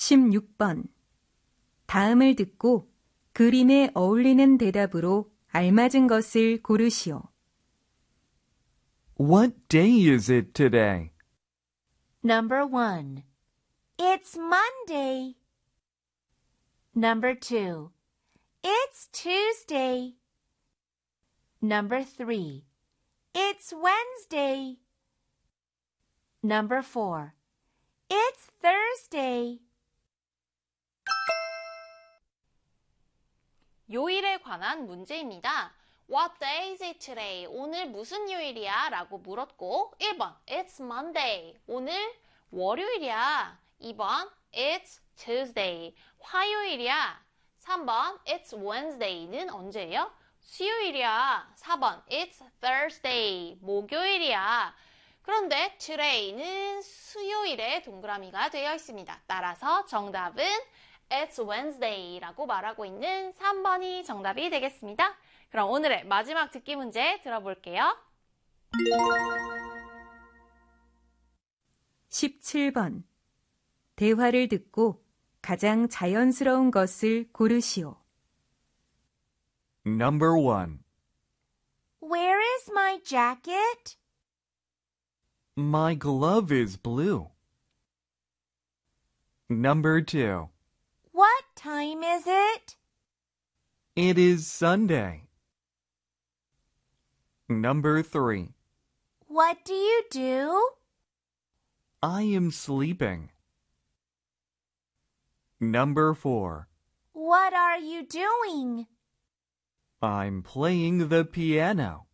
16번. 다음을 듣고 그림에 어울리는 대답으로 알맞은 것을 고르시오. What day is it today? Number 1. It's Monday. Number 2. It's Tuesday. Number 3. It's Wednesday. Number 4. It's Thursday. 요일에 관한 문제입니다. What day is it today? 오늘 무슨 요일이야? 라고 물었고 1번 It's Monday. 오늘 월요일이야. 2번 It's Tuesday. 화요일이야. 3번 It's Wednesday는 언제예요? 수요일이야. 4번 It's Thursday. 목요일이야. 그런데 today는 수요일에 동그라미가 되어 있습니다. 따라서 정답은 It's Wednesday라고 말하고 있는 3번이 정답이 되겠습니다. 그럼 오늘의 마지막 듣기 문제 들어볼게요. 17번. 대화를 듣고 가장 자연스러운 것을 고르시오. Number 1. Where is my jacket? My glove is blue. Number 2. What time is it? It is Sunday. Number 3. What do you do? I am sleeping. Number 4. What are you doing? I'm playing the piano.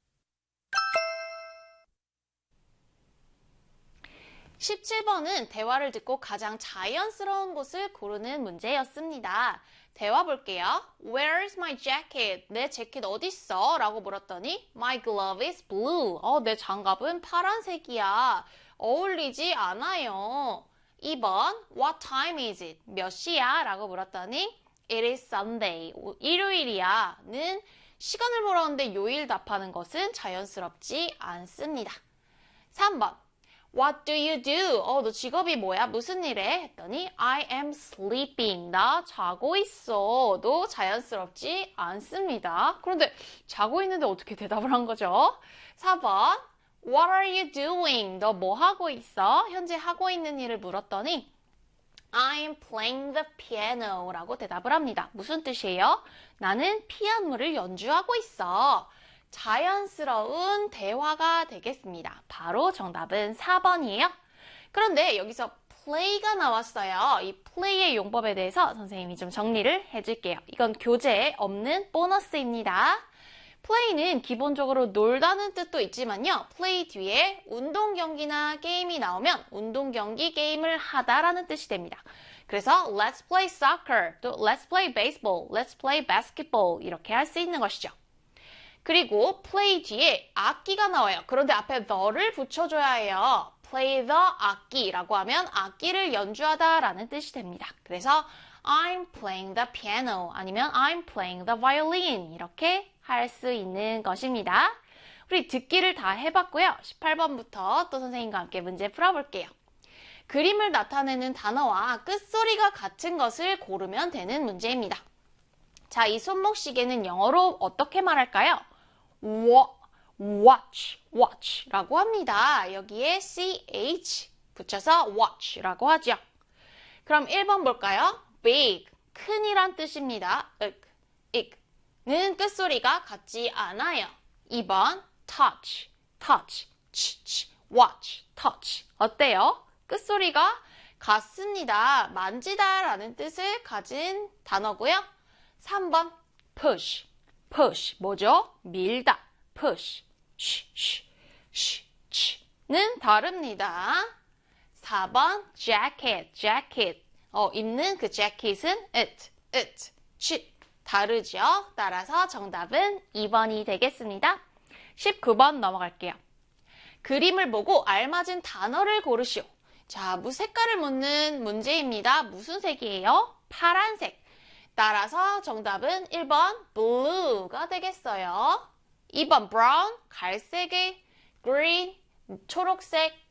17번은 대화를 듣고 가장 자연스러운 곳을 고르는 문제였습니다. 대화 볼게요. Where's my jacket? 내 재킷 어딨어? 라고 물었더니 My glove is blue. 내 장갑은 파란색이야. 어울리지 않아요. 2번 What time is it? 몇 시야? 라고 물었더니 It is Sunday. 일요일이야. 는 시간을 물었는데 요일 답하는 것은 자연스럽지 않습니다. 3번 What do you do? 너 직업이 뭐야? 무슨 일 해? 했더니 I am sleeping. 나 자고 있어. 도 자연스럽지 않습니다. 그런데 자고 있는데 어떻게 대답을 한 거죠? 4번 What are you doing? 너 뭐 하고 있어? 현재 하고 있는 일을 물었더니 I'm playing the piano 라고 대답을 합니다. 무슨 뜻이에요? 나는 피아노를 연주하고 있어. 자연스러운 대화가 되겠습니다. 바로 정답은 4번이에요. 그런데 여기서 play가 나왔어요. 이 play의 용법에 대해서 선생님이 좀 정리를 해줄게요. 이건 교재에 없는 보너스입니다. play는 기본적으로 놀다는 뜻도 있지만요. play 뒤에 운동 경기나 게임이 나오면 운동 경기 게임을 하다라는 뜻이 됩니다. 그래서 let's play soccer, 또 let's play baseball, let's play basketball 이렇게 할 수 있는 것이죠. 그리고 play 뒤에 악기가 나와요. 그런데 앞에 the를 붙여줘야 해요. play the 악기라고 하면 악기를 연주하다라는 뜻이 됩니다. 그래서 I'm playing the piano 아니면 I'm playing the violin 이렇게 할 수 있는 것입니다. 우리 듣기를 다 해봤고요. 18번부터 또 선생님과 함께 문제 풀어볼게요. 그림을 나타내는 단어와 끝소리가 같은 것을 고르면 되는 문제입니다. 자, 이 손목시계는 영어로 어떻게 말할까요? watch라고 합니다. 여기에 ch 붙여서 watch라고 하죠. 그럼 1번 볼까요? big, 큰이란 뜻입니다. 는 끝소리가 같지 않아요. 2번 touch, watch, touch. 어때요? 끝소리가 같습니다. 만지다 라는 뜻을 가진 단어고요. 3번 push, 뭐죠? 밀다, push, 는 다릅니다. 4번 jacket, 입는 그 재킷은 it, 다르죠? 따라서 정답은 2번이 되겠습니다. 19번 넘어갈게요. 그림을 보고 알맞은 단어를 고르시오. 자, 색깔을 묻는 문제입니다. 무슨 색이에요? 파란색. 따라서 정답은 1번 blue가 되겠어요. 2번 brown, 갈색의 green, 초록색,